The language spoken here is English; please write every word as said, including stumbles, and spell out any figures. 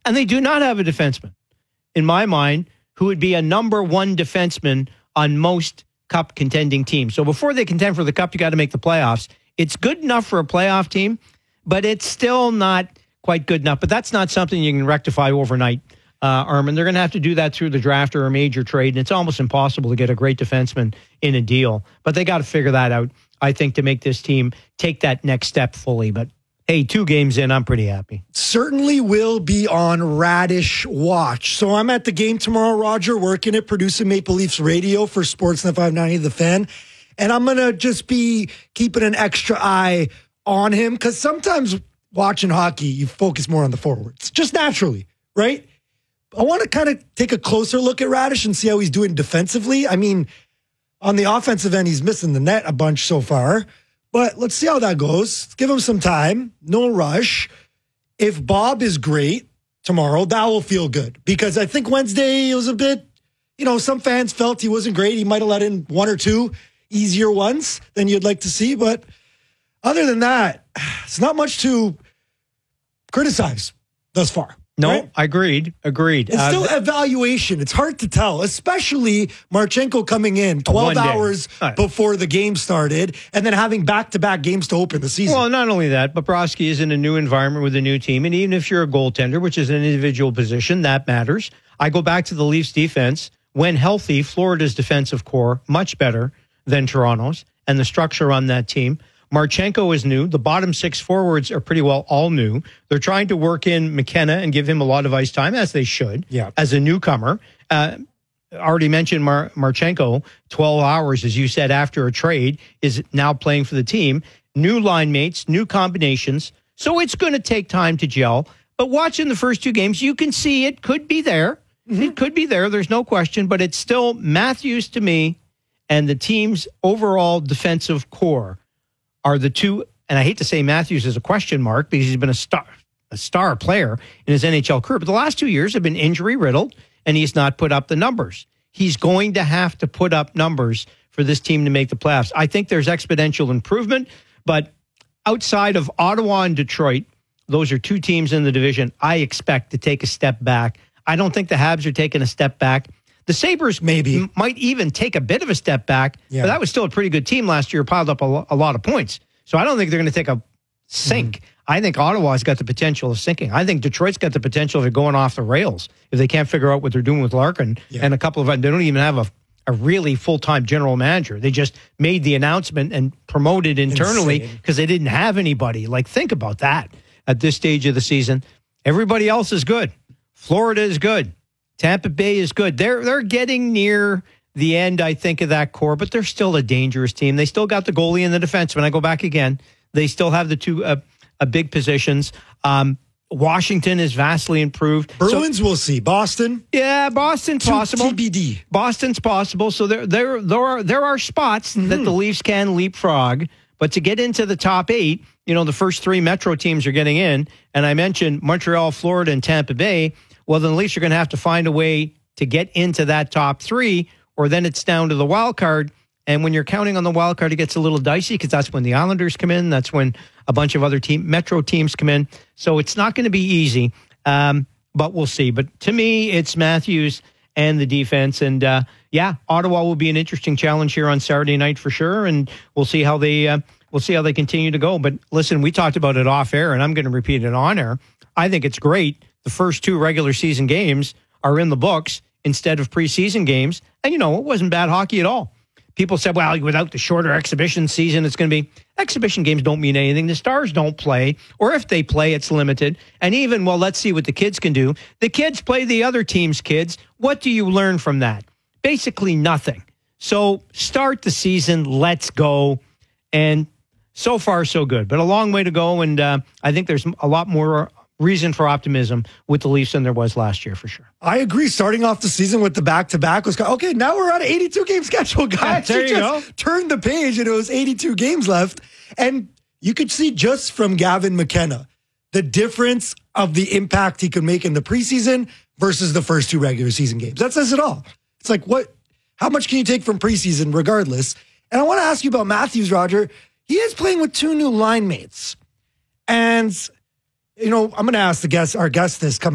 And they do not have a defenseman, in my mind, who would be a number one defenseman on most cup contending teams. So before they contend for the cup, you got to make the playoffs. It's good enough for a playoff team, but it's still not quite good enough. But that's not something you can rectify overnight, uh, Armin. They're going to have to do that through the draft or a major trade, and it's almost impossible to get a great defenseman in a deal. But they got to figure that out, I think, to make this team take that next step fully. But hey, two games in, I'm pretty happy. Certainly will be on Radish watch. So I'm at the game tomorrow, Roger, working at producing Maple Leafs radio for Sportsnet five ninety The Fan. And I'm going to just be keeping an extra eye on him because sometimes watching hockey, you focus more on the forwards, just naturally, right? I want to kind of take a closer look at Radish and see how he's doing defensively. I mean, on the offensive end, he's missing the net a bunch so far. But let's see how that goes. Give him some time. No rush. If Bob is great tomorrow, that will feel good. Because I think Wednesday was a bit, you know, some fans felt he wasn't great. He might have let in one or two easier ones than you'd like to see. But other than that, it's not much to criticize thus far. No, right? agreed. Agreed. It's still uh, evaluation. It's hard to tell, especially Marchenko coming in twelve hours right. before the game started and then having back-to-back games to open the season. Well, not only that, Bobrovsky is in a new environment with a new team. And even if you're a goaltender, which is an individual position, that matters. I go back to the Leafs defense. When healthy, Florida's defensive core, much better than Toronto's, and the structure on that team. Marchenko is new. The bottom six forwards are pretty well all new. They're trying to work in McKenna and give him a lot of ice time, as they should, yeah. as a newcomer. Uh, already mentioned Mar- Marchenko, twelve hours, as you said, after a trade, is now playing for the team. New line mates, new combinations. So it's going to take time to gel. But watching the first two games, you can see it could be there. Mm-hmm. It could be there. There's no question. But it's still Matthews to me and the team's overall defensive core are the two, and I hate to say Matthews is a question mark because he's been a star a star player in his N H L career, but the last two years have been injury-riddled, and he's not put up the numbers. He's going to have to put up numbers for this team to make the playoffs. I think there's exponential improvement, but outside of Ottawa and Detroit, those are two teams in the division I expect to take a step back. I don't think the Habs are taking a step back. The Sabres maybe m- might even take a bit of a step back, yeah. but that was still a pretty good team last year, piled up a, lo- a lot of points. So I don't think they're going to take a sink. Mm-hmm. I think Ottawa's got the potential of sinking. I think Detroit's got the potential of going off the rails if they can't figure out what they're doing with Larkin yeah. and a couple of, they don't even have a, a really full-time general manager. They just made the announcement and promoted internally because they didn't have anybody. Like, think about that at this stage of the season. Everybody else is good. Florida is good. Tampa Bay is good. They're they're getting near the end, I think, of that core, but they're still a dangerous team. They still got the goalie and the defenseman. I go back again. They still have the two uh, uh, big positions. Um, Washington is vastly improved. Bruins, so, we'll see. Boston? Yeah, Boston's possible. T B D. Boston's possible. So there, there, there, are, there are spots mm-hmm. that the Leafs can leapfrog. But to get into the top eight, you know, the first three Metro teams are getting in. And I mentioned Montreal, Florida, and Tampa Bay. Well, then the Leafs are going to have to find a way to get into that top three, or then it's down to the wild card. And when you're counting on the wild card, it gets a little dicey because that's when the Islanders come in. That's when a bunch of other team Metro teams come in. So it's not going to be easy, um, but we'll see. But to me, it's Matthews and the defense. And uh, yeah, Ottawa will be an interesting challenge here on Saturday night for sure. And we'll see how they uh, we'll see how they continue to go. But listen, we talked about it off air, and I'm going to repeat it on air. I think it's great. The first two regular season games are in the books instead of preseason games. And, you know, it wasn't bad hockey at all. People said, well, without the shorter exhibition season, it's going to be... Exhibition games don't mean anything. The Stars don't play. Or if they play, it's limited. And even, well, let's see what the kids can do. The kids play the other team's kids. What do you learn from that? Basically nothing. So start the season. Let's go. And so far, so good. But a long way to go. And uh, I think there's a lot more... reason for optimism with the Leafs than there was last year, for sure. I agree. Starting off the season with the back-to-back was, okay, now we're on an eighty-two game schedule, guys. There you just go. Turned the page and it was eighty-two games left. And you could see just from Gavin McKenna, the difference of the impact he could make in the preseason versus the first two regular season games. That says it all. It's like, what? How much can you take from preseason regardless? And I want to ask you about Matthews, Roger. He is playing with two new line mates. And... you know, I'm going to ask the guest, our guest this coming